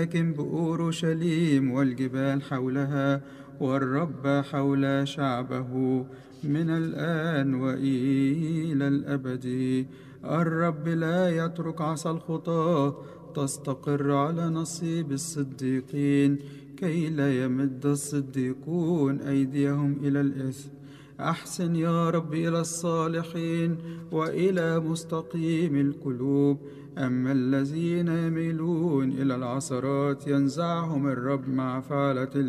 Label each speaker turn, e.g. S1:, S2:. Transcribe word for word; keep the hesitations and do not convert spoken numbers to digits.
S1: لكن بأورشليم والجبال حولها، والرب حول شعبه من الآن وإلى الأبد. الرب لا يترك عصا الخطاة تستقر على نصيب الصديقين، كي لا يمد الصديقون أيديهم إلى الإثم. أحسن يا رب إلى الصالحين وإلى مستقيم القلوب، أما الذين يميلون إلى العثرات ينزعهم الرب مع فعلة